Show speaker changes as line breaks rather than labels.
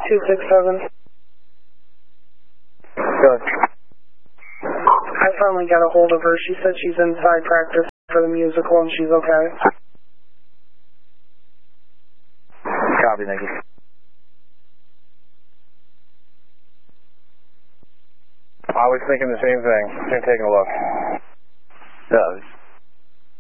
267.
Good.
I finally got a hold of her. She said she's inside practice for the musical and she's okay.
Copy, thank you. I was thinking the same thing. Taking a look.